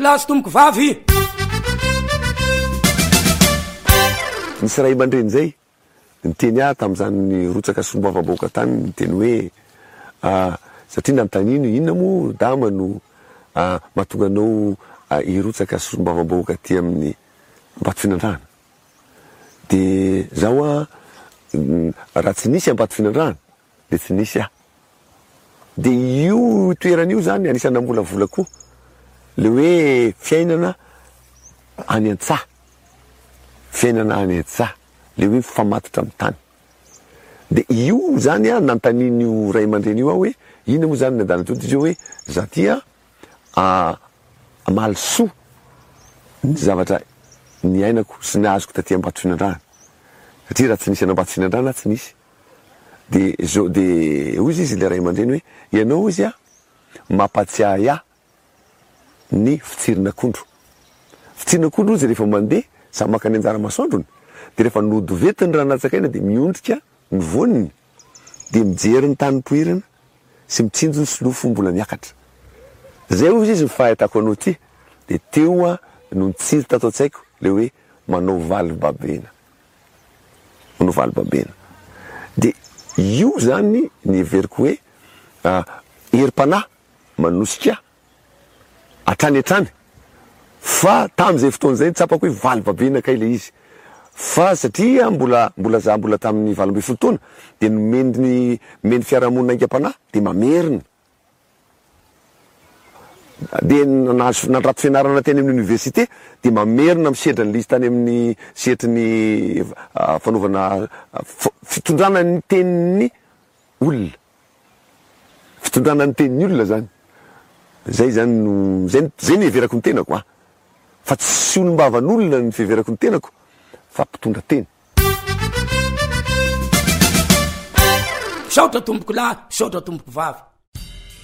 plasy tomboko vavy. Nisy ray aman-dreny zay nyteny tam'izany ny rotsaka sombavaboaka tany nyteny hoe satria nanontany inona moa dama no mahatonga anao hirotsaka sombavaboaka ty amin'ny Ampaty Finandrana. De zaho raha tsy nisy Ampaty Finandrana de tsy nisy aho. De io toeran'io zany anisany nambolavola koa le hoe fiainana any an-tsaha, fiainana any an-tsaha, le hoe mifamatotra amin'ny tany. De io zany nanontanin'io ray aman-dreny io hoe ina moa zany nandana toto izy io hoe za tia mahalisoa ny zavatra ny ainako sy ny azoko taty Ampaty Finandrana. Satria raha tsy nisy an'Ampaty Finandrana tsy nisy. De hozy izy le ray aman-dreny hoe ianao izy mampatsiahy ahy ny fitsirin'akondro. Fitsirin'akondro izy rehefa mandeha samy maka ny anjara masoandrony de rehefa nody vetiny raha natsakaina de miondrika ny voniny de mijery ny tany poirina sy mitsinjo ny silofo mbola miakatra. Zay hozy izy mifahitako anao ty de teo no nitsiry tato an-tsaiko le hoe manao valy babena, manao valy babena. De io zany ny everiko hoe herim-panahy manosika atrany atrany. Fa tam'izay fotoana zay tsapako hoe valy babena kay le izy. Fa satria mbola za mbola tamin'ny 20 taona de meny fiarahamonina aingam-panahy de mamerina. De nandrato fianarana teny amin'ny université de mamerina misedra ny lizy tany amin'ny setrin'ny fanaovana fitondrana ny tenin'ny olona, fitondrana ny tenin'ny olona zany. Zay zany zay ny everako ny tenako fa tsy olombavan'olona ny fiheverako ny tenako fa mpitondra teny. Saotra tomboko lahy, saotra tomboko vavy.